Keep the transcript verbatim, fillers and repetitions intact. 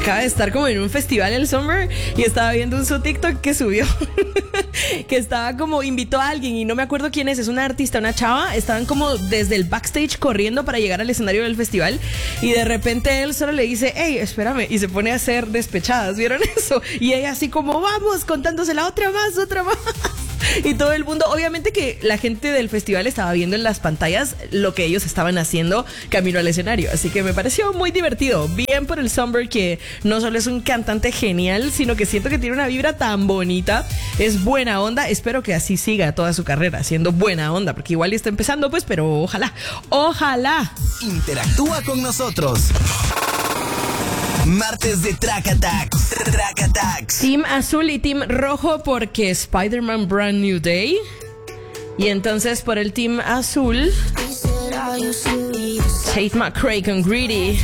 acaba de estar como en un festival el Summer y estaba viendo un su TikTok que subió que estaba como invitó a alguien y no me acuerdo quién es, es una artista, una chava, estaban como desde el backstage corriendo para llegar al escenario del festival y de repente él solo le dice, hey, espérame, y se pone a hacer despechadas, ¿vieron eso? Y ella así como, vamos, contándosela otra más, otra más. Y todo el mundo, obviamente que la gente del festival estaba viendo en las pantallas lo que ellos estaban haciendo camino al escenario, así que me pareció muy divertido. Bien por el Summer, que no solo es un cantante genial, sino que siento que tiene una vibra tan bonita, es buena onda. Espero que así siga toda su carrera, siendo buena onda, porque igual está empezando pues, pero ojalá, ojalá. Interactúa con nosotros. Martes de Track Attacks. Track Attacks. Team azul y team rojo porque Spider-Man Brand New Day. Y entonces por el team azul, Tate McRae con Greedy.